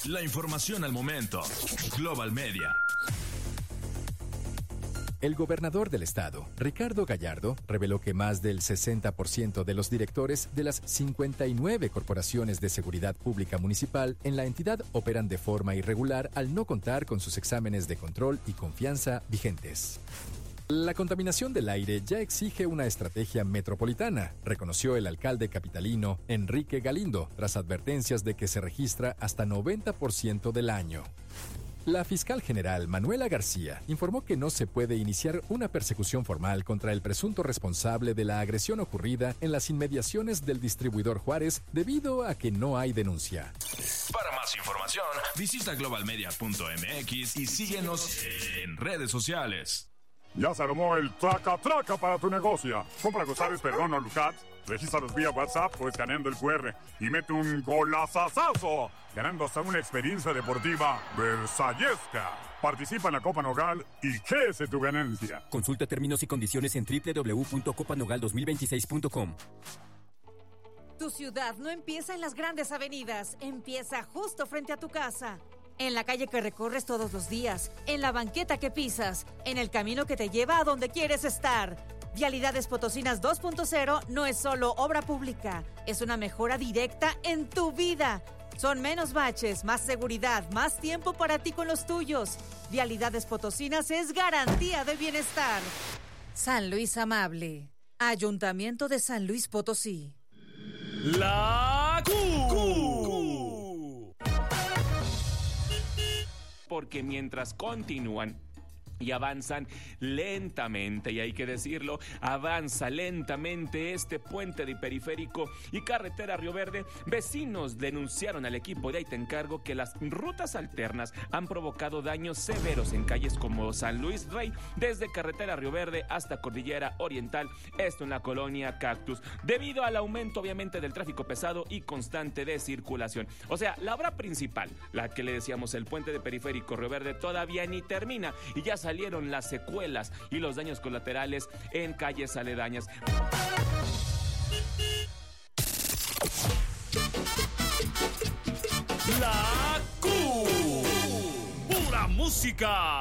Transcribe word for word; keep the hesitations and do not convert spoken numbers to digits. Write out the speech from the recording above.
La información al momento. Global Media. El gobernador del estado, Ricardo Gallardo, reveló que más del sesenta por ciento de los directores de las cincuenta y nueve corporaciones de seguridad pública municipal en la entidad operan de forma irregular al no contar con sus exámenes de control y confianza vigentes. La contaminación del aire ya exige una estrategia metropolitana, reconoció el alcalde capitalino Enrique Galindo, tras advertencias de que se registra hasta noventa por ciento del año. La fiscal general Manuela García informó que no se puede iniciar una persecución formal contra el presunto responsable de la agresión ocurrida en las inmediaciones del distribuidor Juárez debido a que no hay denuncia. Para más información, visita global media punto m x y síguenos en redes sociales. Ya se armó el traca traca para tu negocio. Compra Gozales Perdón o Lucat, regístralos vía WhatsApp o escaneando el cu erre y mete un golazazazo, ganando hasta una experiencia deportiva versallesca. Participa en la Copa Nogal y crece tu ganancia. Consulta términos y condiciones en doble u doble u doble u punto copa nogal dos mil veintiséis punto com. Tu ciudad no empieza en las grandes avenidas, empieza justo frente a tu casa. En la calle que recorres todos los días, en la banqueta que pisas, en el camino que te lleva a donde quieres estar. Vialidades Potosinas dos punto cero no es solo obra pública, es una mejora directa en tu vida. Son menos baches, más seguridad, más tiempo para ti con los tuyos. Vialidades Potosinas es garantía de bienestar. San Luis Amable, Ayuntamiento de San Luis Potosí. La Q. Porque mientras continúan y avanzan lentamente, y hay que decirlo, avanza lentamente este puente de periférico y carretera Río Verde, vecinos denunciaron al equipo de Aitencargo que las rutas alternas han provocado daños severos en calles como San Luis Rey, desde carretera Río Verde hasta Cordillera Oriental, esto en la colonia Cactus, debido al aumento obviamente del tráfico pesado y constante de circulación. O sea, la obra principal, la que le decíamos el puente de periférico Río Verde, todavía ni termina y ya salieron las secuelas y los daños colaterales en calles aledañas. La Q. Pura música.